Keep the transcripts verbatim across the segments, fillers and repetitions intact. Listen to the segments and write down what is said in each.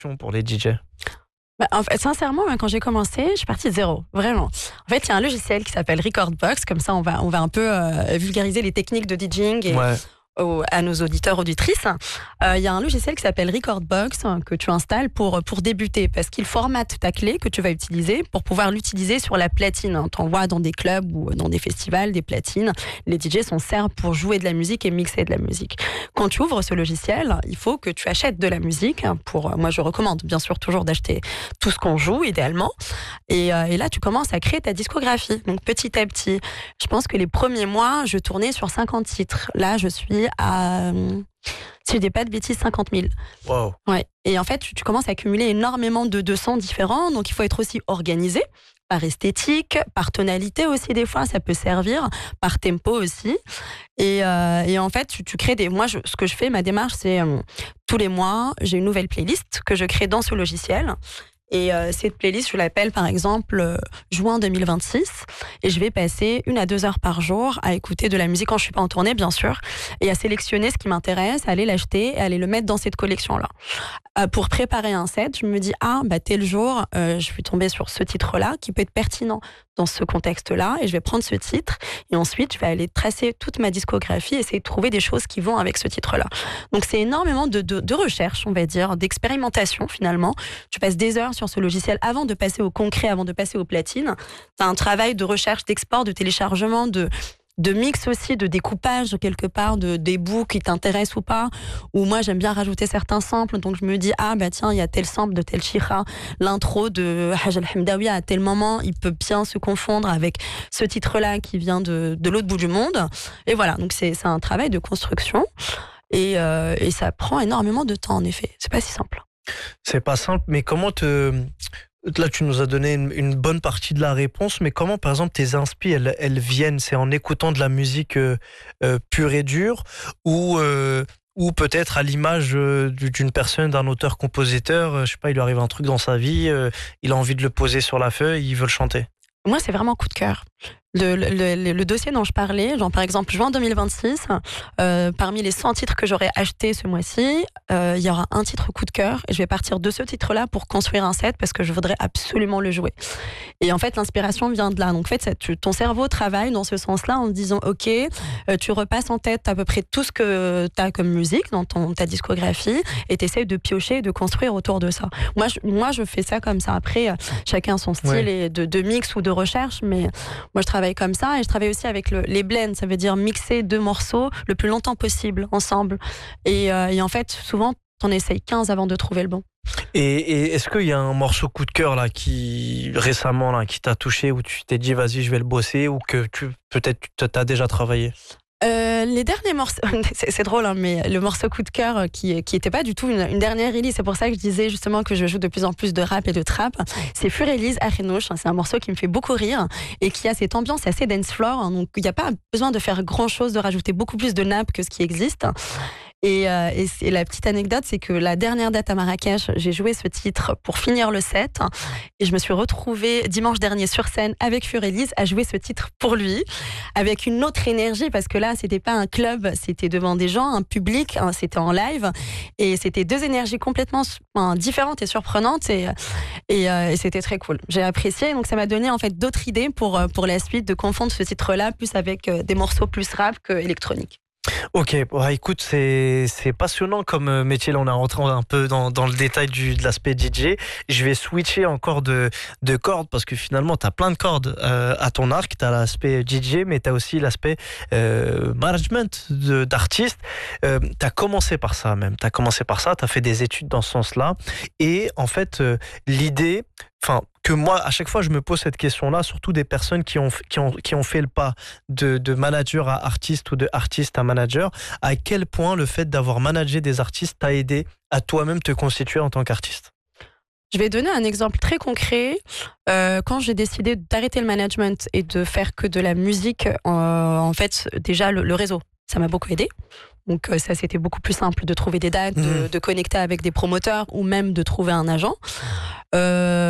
pour les D J? Bah, en fait, sincèrement, quand j'ai commencé, je suis partie de zéro, vraiment. En fait, il y a un logiciel qui s'appelle Recordbox, comme ça on va, on va un peu euh, vulgariser les techniques de DJing et Ouais. aux- à nos auditeurs, auditrices. Euh, Il y a un logiciel qui s'appelle Recordbox hein, que tu installes pour, pour débuter, parce qu'il formate ta clé que tu vas utiliser pour pouvoir l'utiliser sur la platine. Tu en vois dans des clubs ou dans des festivals, des platines. Les D Js s'en servent pour jouer de la musique et mixer de la musique. Quand tu ouvres ce logiciel, il faut que tu achètes de la musique. Pour, moi, je recommande bien sûr toujours d'acheter tout ce qu'on joue, idéalement. Et, euh, et là, tu commences à créer ta discographie. Donc, petit à petit, je pense que les premiers mois, je tournais sur cinquante titres. Là, je suis à, euh, si je dis pas de bêtises, cinquante mille. Wow. Ouais. Et en fait, tu, tu commences à accumuler énormément de, de sons différents. Donc, il faut être aussi organisé par esthétique, par tonalité aussi, des fois, ça peut servir, par tempo aussi. Et, euh, et en fait, tu, tu crées des. Moi, je, ce que je fais, ma démarche, c'est euh, tous les mois, j'ai une nouvelle playlist que je crée dans ce logiciel. Et euh, cette playlist, je l'appelle par exemple euh, juin deux mille vingt-six. Et je vais passer une à deux heures par jour à écouter de la musique quand je suis pas en tournée, bien sûr, et à sélectionner ce qui m'intéresse, à aller l'acheter et à aller le mettre dans cette collection-là. Euh, pour préparer un set, je me dis, ah, bah, tel jour, euh, je suis tombée sur ce titre-là qui peut être pertinent dans ce contexte-là. Et je vais prendre ce titre. Et ensuite, je vais aller tracer toute ma discographie, essayer de trouver des choses qui vont avec ce titre-là. Donc, c'est énormément de, de, de recherche, on va dire, d'expérimentation finalement. Tu passes des heures sur ce logiciel avant de passer au concret, avant de passer aux platines. Tu as un travail de recherche, d'export, de téléchargement, de, de mix aussi, de découpage quelque part, de, des bouts qui t'intéressent ou pas. Ou moi, j'aime bien rajouter certains samples. Donc, je me dis, ah, bah tiens, il y a tel sample de tel chira. L'intro de Haj al-Hamdawi à tel moment, il peut bien se confondre avec ce titre-là qui vient de, de l'autre bout du monde. Et voilà. Donc, c'est, c'est un travail de construction. Et, euh, et ça prend énormément de temps, en effet. C'est pas si simple. C'est pas simple, mais comment te... Là, tu nous as donné une, une bonne partie de la réponse, mais comment, par exemple, tes inspi, elles, elles viennent? C'est en écoutant de la musique euh, euh, pure et dure, ou, euh, ou peut-être à l'image euh, d'une personne, d'un auteur-compositeur, euh, je sais pas, il lui arrive un truc dans sa vie, euh, il a envie de le poser sur la feuille, il veut le chanter. Moi, c'est vraiment coup de cœur. Le, le, le, le dossier dont je parlais, genre par exemple juin deux mille vingt-six, euh, parmi les cent titres que j'aurais achetés ce mois-ci, euh, il y aura un titre coup de cœur et je vais partir de ce titre-là pour construire un set parce que je voudrais absolument le jouer. Et en fait, l'inspiration vient de là. Donc en fait, ça, tu, ton cerveau travaille dans ce sens-là en te disant, ok, euh, tu repasses en tête à peu près tout ce que tu as comme musique dans ton, ta discographie et tu essaies de piocher et de construire autour de ça. Moi, je, moi, je fais ça comme ça. Après, chacun son style Ouais. et de, de mix ou de recherche, mais moi, je travaille comme ça et je travaille aussi avec le, les blends, ça veut dire mixer deux morceaux le plus longtemps possible ensemble. Et, euh, et en fait, souvent, t'en essayes quinze avant de trouver le bon. Et, et est-ce qu'il y a un morceau coup de cœur là qui récemment là qui t'a touché, où tu t'es dit vas-y je vais le bosser, ou que tu peut-être tu t'as déjà travaillé? Euh, les derniers morceaux, c'est, c'est drôle, hein, mais le morceau coup de cœur qui qui était pas du tout une, une dernière release, c'est pour ça que je disais justement que je joue de plus en plus de rap et de trap. C'est Furelise Arenouche, c'est un morceau qui me fait beaucoup rire et qui a cette ambiance assez dance floor, hein, donc il n'y a pas besoin de faire grand chose, de rajouter beaucoup plus de nappes que ce qui existe. Et, euh, et, et la petite anecdote, c'est que la dernière date à Marrakech, j'ai joué ce titre pour finir le set et je me suis retrouvée dimanche dernier sur scène avec Furelise à jouer ce titre pour lui, avec une autre énergie, parce que là, c'était pas un club, c'était devant des gens, un public, hein, c'était en live et c'était deux énergies complètement hein, différentes et surprenantes et, et, euh, et c'était très cool. J'ai apprécié, donc ça m'a donné en fait d'autres idées pour, pour la suite, de confondre ce titre-là plus avec des morceaux plus rap que électronique. Ok, bon, écoute, c'est c'est passionnant comme métier. Là, on est rentré un peu dans, dans le détail du, de l'aspect D J. Je vais switcher encore de, de cordes parce que finalement, tu as plein de cordes euh, à ton arc. Tu as l'aspect D J, mais tu as aussi l'aspect euh, management de, d'artiste. Euh, tu as commencé par ça même. Tu as commencé par ça, tu as fait des études dans ce sens-là. Et en fait, euh, l'idée... Enfin, que moi, à chaque fois, je me pose cette question-là, surtout des personnes qui ont, qui ont, qui ont fait le pas de, de manager à artiste ou de artiste à manager, à quel point le fait d'avoir managé des artistes t'a aidé à toi-même te constituer en tant qu'artiste? Je vais donner un exemple très concret. Euh, quand j'ai décidé d'arrêter le management et de faire que de la musique, euh, en fait, déjà, le, le réseau, ça m'a beaucoup aidé. Donc euh, ça, c'était beaucoup plus simple de trouver des dates, de, Mmh. de connecter avec des promoteurs ou même de trouver un agent. Euh,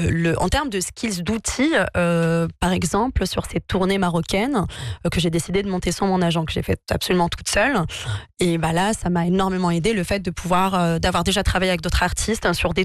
le, le, en termes de skills, d'outils, euh, par exemple, sur ces tournées marocaines euh, que j'ai décidé de monter sans mon agent, que j'ai fait absolument toute seule. Et bah là, ça m'a énormément aidé le fait de pouvoir, euh, d'avoir déjà travaillé avec d'autres artistes hein, sur des